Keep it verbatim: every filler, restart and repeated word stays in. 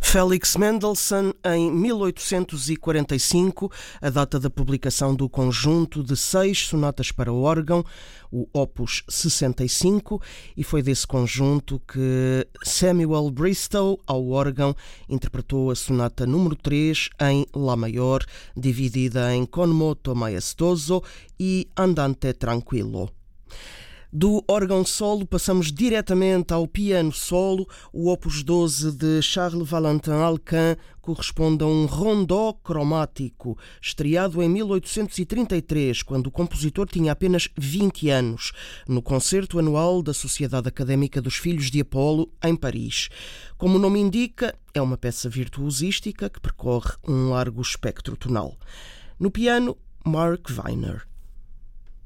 Felix Mendelssohn, em mil oitocentos e quarenta e cinco, a data da publicação do conjunto de seis sonatas para órgão, o Opus sessenta e cinco, e foi desse conjunto que Samuel Bristow, ao órgão, interpretou a sonata número três em Lá maior, dividida em Con moto maestoso e Andante tranquillo. Do órgão solo passamos diretamente ao piano solo. O Opus doze de Charles Valentin Alcan corresponde a um rondó cromático, estreado em mil oitocentos e trinta e três, quando o compositor tinha apenas vinte anos, no concerto anual da Sociedade Académica dos Filhos de Apolo, em Paris. Como o nome indica, é uma peça virtuosística que percorre um largo espectro tonal. No piano, Mark Weiner.